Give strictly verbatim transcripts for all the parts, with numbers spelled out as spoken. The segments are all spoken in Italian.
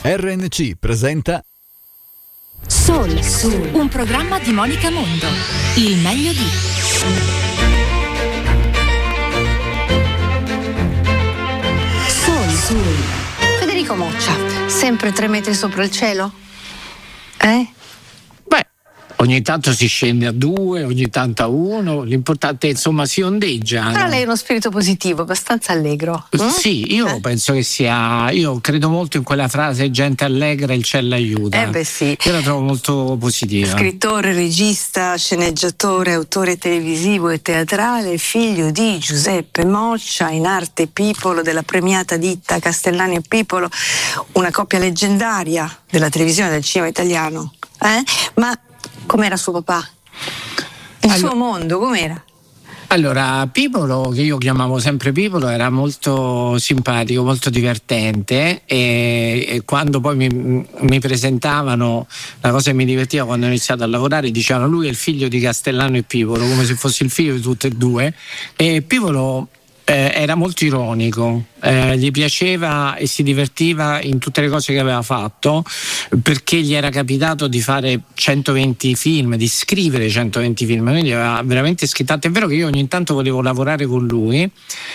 R N C presenta Soul, Soul, un programma di Monica Mondo. Il meglio di Soul, Soul. Federico Moccia, sempre tre metri sopra il cielo? Eh? Beh, ogni tanto si scende a due, ogni tanto a uno, l'importante è insomma si ondeggia. Però no? lei è uno spirito positivo, abbastanza allegro. Mm? Sì, io eh? penso che sia, io credo molto in quella frase gente allegra il cielo aiuta. Eh beh sì. Io la trovo molto positiva. Scrittore, regista, sceneggiatore, autore televisivo e teatrale, figlio di Giuseppe Moccia, in arte Pipolo della premiata ditta Castellani e Pipolo, una coppia leggendaria della televisione e del cinema italiano. Eh? Ma com'era suo papà? Il allora, suo mondo, com'era? Allora, Pipolo, che io chiamavo sempre Pipolo, era molto simpatico, molto divertente e, e quando poi mi, mi presentavano, la cosa che mi divertiva quando ho iniziato a lavorare, dicevano lui è il figlio di Castellano e Pipolo, come se fosse il figlio di tutte e due. E Pipolo eh, era molto ironico, eh, gli piaceva e si divertiva in tutte le cose che aveva fatto, perché gli era capitato di fare centoventi film, di scrivere centoventi film, quindi aveva veramente scritto. Tanto è vero che io ogni tanto volevo lavorare con lui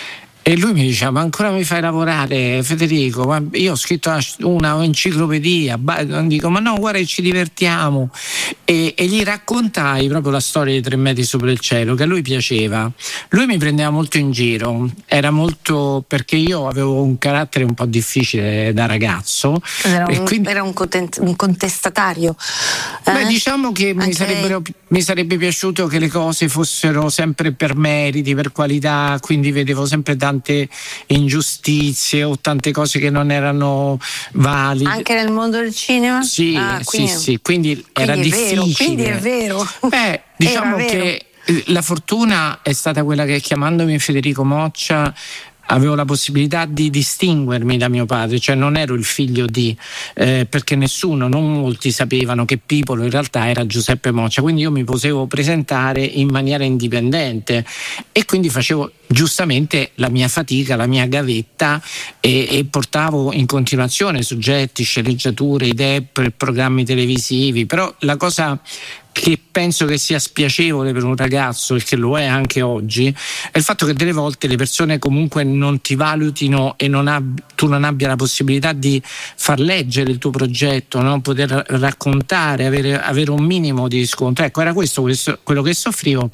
e lui mi diceva: ma ancora mi fai lavorare, Federico? Ma io ho scritto una, una enciclopedia. Dico: ma no, guarda, ci divertiamo. E, e gli raccontai proprio la storia dei tre metri sopra il cielo, che a lui piaceva. Lui mi prendeva molto in giro, era molto, perché io avevo un carattere un po' difficile da ragazzo. Era e un, quindi, era un, content, un contestatario. Eh? Beh, diciamo che mi, sarebbero, mi sarebbe piaciuto che le cose fossero sempre per meriti, per qualità, quindi vedevo sempre tante tante ingiustizie o tante cose che non erano valide. Anche nel mondo del cinema? Sì, ah, sì, quindi, sì, quindi, quindi era è difficile. Vero, quindi è vero. Beh, diciamo Era che vero. La fortuna è stata quella che, chiamandomi Federico Moccia, avevo la possibilità di distinguermi da mio padre, cioè non ero il figlio di, eh, perché nessuno, non molti sapevano che Pipolo in realtà era Giuseppe Moccia, quindi io mi potevo presentare in maniera indipendente e quindi facevo giustamente la mia fatica, la mia gavetta e, e portavo in continuazione soggetti, sceneggiature, idee per programmi televisivi, però la cosa che penso che sia spiacevole per un ragazzo, e che lo è anche oggi, è il fatto che delle volte le persone comunque non ti valutino e non ab- tu non abbia la possibilità di far leggere il tuo progetto, no? Poter raccontare, avere, avere un minimo di riscontro. Ecco, era questo, questo quello che soffrivo.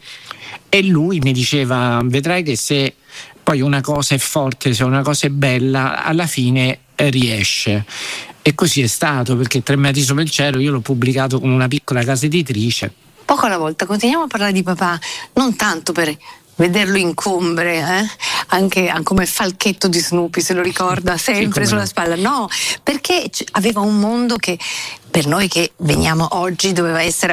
E lui mi diceva: vedrai che se poi una cosa è forte, se una cosa è bella, alla fine eh, riesce. E così è stato, perché Tre metri sopra il cielo io l'ho pubblicato con una piccola casa editrice. Poco alla volta, continuiamo a parlare di papà, non tanto per vederlo incombre, eh? anche, anche come Falchetto di Snoopy, se lo ricorda, sempre sì, sulla no. spalla, no, perché aveva un mondo che per noi che veniamo oggi doveva essere